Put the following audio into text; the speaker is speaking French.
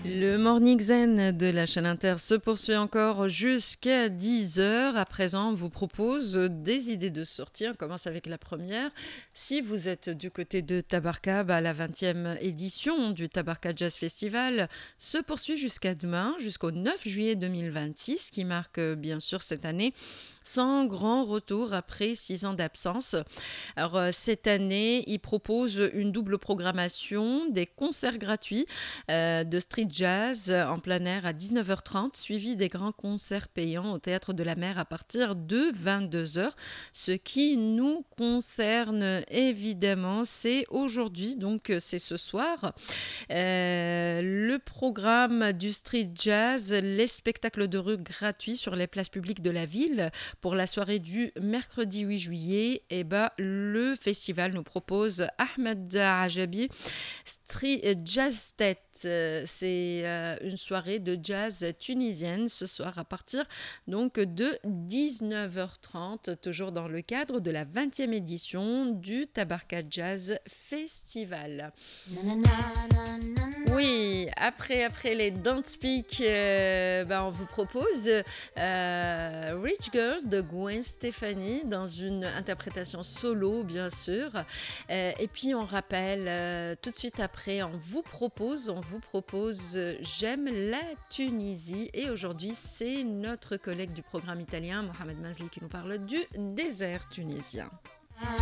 Le Morning Zen de la chaîne Inter se poursuit encore jusqu'à 10 heures. À présent, on vous propose des idées de sortie. On commence avec la première. Si vous êtes du côté de Tabarka, la 20e édition du Tabarka Jazz Festival se poursuit jusqu'à demain, jusqu'au 9 juillet 2026, qui marque bien sûr cette année son grand retour après 6 ans d'absence. Alors, cette année, il propose une double programmation, des concerts gratuits de street jazz en plein air à 19h30, suivi des grands concerts payants au Théâtre de la Mer à partir de 22h. Ce qui nous concerne évidemment, c'est aujourd'hui, donc c'est ce soir. Le programme du street jazz, les spectacles de rue gratuits sur les places publiques de la ville. Pour la soirée du mercredi 8 juillet, le festival nous propose Ahmed Ajabi Street Jazz Tête. C'est une soirée de jazz tunisienne ce soir à partir donc de 19h30, toujours dans le cadre de la 20e édition du Tabarka Jazz Festival. Oui, après les Don't Speak, on vous propose Rich Girl de Gwen Stefani dans une interprétation solo, bien sûr. Et puis on rappelle tout de suite après, on vous propose J'aime la Tunisie. Et aujourd'hui, c'est notre collègue du programme italien, Mohamed Mazli, qui nous parle du désert tunisien.